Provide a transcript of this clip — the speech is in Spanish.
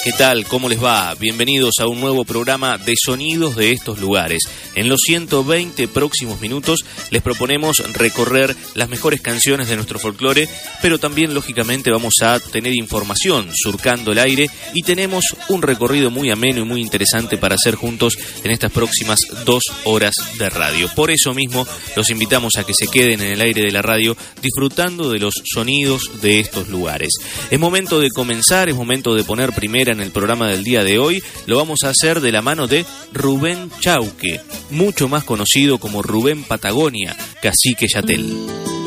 ¿Qué tal? ¿Cómo les va? Bienvenidos a un nuevo programa de sonidos de estos lugares. En los 120 próximos minutos les proponemos recorrer las mejores canciones de nuestro folclore, pero también, lógicamente, vamos a tener información surcando el aire y tenemos un recorrido muy ameno y muy interesante para hacer juntos en estas próximas 2 horas de radio. Por eso mismo, los invitamos a que se queden en el aire de la radio disfrutando de los sonidos de estos lugares. Es momento de comenzar, es momento de poner primera en el programa del día de hoy. Lo vamos a hacer de la mano de Rubén Chauque, mucho más conocido como Rubén Patagonia, Cacique Yatel.